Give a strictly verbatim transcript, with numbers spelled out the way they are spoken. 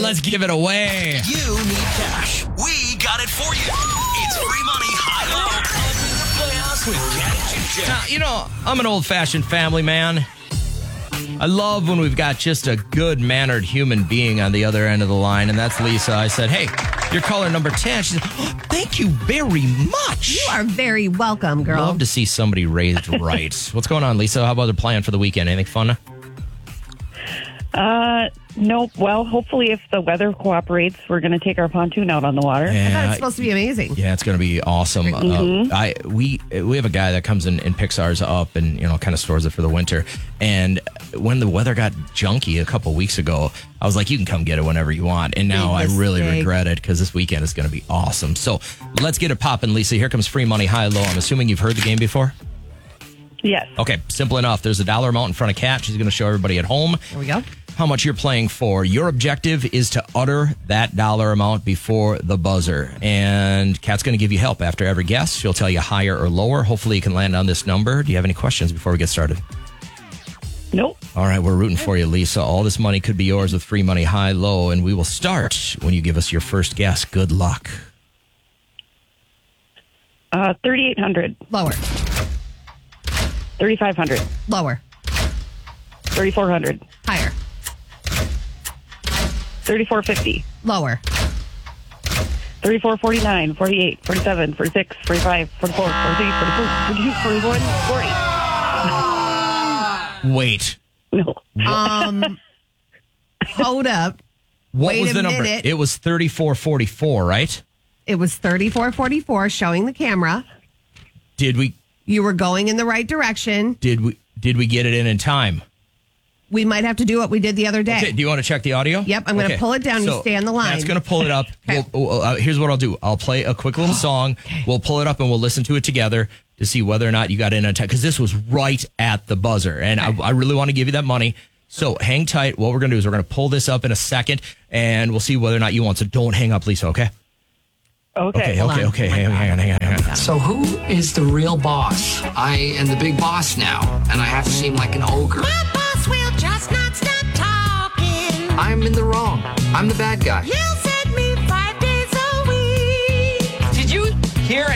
let's give it away. You need cash. We got it for you. It's free money, high-low. Playoffs with Cat and Jim Jim. Now, you know, I'm an old-fashioned family man. I love when we've got just a good-mannered human being on the other end of the line, and that's Lisa. I said, hey, you're caller number ten. She said, oh, thank you very much. You are very welcome, girl. Love to see somebody raised right. What's going on, Lisa? How about the plan for the weekend? Anything fun? Uh, nope. Well, hopefully if the weather cooperates, we're going to take our pontoon out on the water. I thought it's supposed to be amazing. Yeah, it's going to be awesome. Mm-hmm. Uh, I we we have a guy that comes in and picks ours up and, you know, kind of stores it for the winter. And when the weather got junky a couple weeks ago, I was like, you can come get it whenever you want. And now I really regret it because this weekend is going to be awesome. So let's get it popping, Lisa. Here comes free money, high-low. I'm assuming you've heard the game before? Yes. Okay, simple enough. There's a dollar amount in front of Kat. She's going to show everybody at home. There we go. How much you're playing for. Your objective is to utter that dollar amount before the buzzer. And Kat's going to give you help after every guess. She'll tell you higher or lower. Hopefully you can land on this number. Do you have any questions before we get started? Nope. All right, we're rooting for you, Lisa. All this money could be yours with free money, high, low. And we will start when you give us your first guess. Good luck. Uh, thirty-eight hundred. Lower. thirty-five hundred. Lower. thirty-four hundred. Higher. thirty-four fifty. Lower. thirty-four forty-nine. forty-eight. forty-seven. forty-six. forty-five. forty-four. forty-three. forty-two. forty-one. forty. Wait. No. Um, hold up. What Wait was a the number? minute. It was thirty-four forty-four, right? It was thirty-four forty-four showing the camera. Did we You were going in the right direction. did we did we get it in in time? We might have to do what we did the other day. Okay, do you want to check the audio? Yep, I'm going to Okay. pull it down. You So, stay on the line. That's going to pull it up. Okay. We'll, uh, here's what I'll do. I'll play a quick little song. We'll pull it up and we'll listen to it together to see whether or not you got in on time. Because this was right at the buzzer. And I, I really want to give you that money. So hang tight. What we're going to do is we're going to pull this up in a second and we'll see whether or not you want. So don't hang up, Lisa, okay? Okay. Okay, Hold okay, on. okay. Oh my hang, on, God. hang on, hang on, hang on. So who is the real boss? I am the big boss now, and I have to seem like an ogre. My boss will just not stop talking. I'm in the wrong. I'm the bad guy. Yells at me five days a week. Did you hear